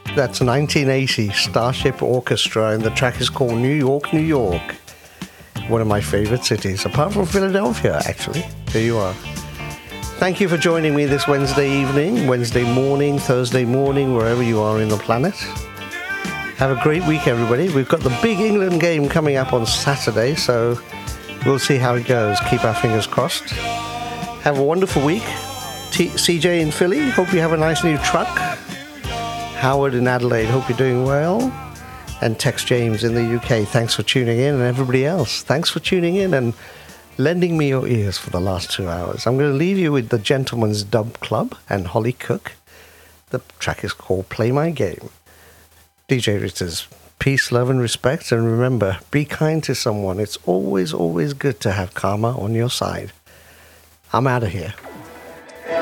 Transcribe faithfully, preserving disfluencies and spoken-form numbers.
That's nineteen eighty Starship Orchestra, and the track is called New York, New York. One of my favorite cities, apart from Philadelphia, actually. There you are. Thank you for joining me this Wednesday evening, Wednesday morning, Thursday morning, wherever you are in the planet. Have a great week, everybody. We've got the big England game coming up on Saturday, so we'll see how it goes. Keep our fingers crossed. Have a wonderful week. T- C J in Philly, hope you have a nice new truck. Howard in Adelaide, hope you're doing well. And Tex James in the U K, thanks for tuning in. And everybody else, thanks for tuning in and lending me your ears for the last two hours. I'm going to leave you with the Gentleman's Dub Club and Holly Cook. The track is called Play My Game. D J Ritters, peace, love and respect. And remember, be kind to someone. It's always, always good to have karma on your side. I'm out of here.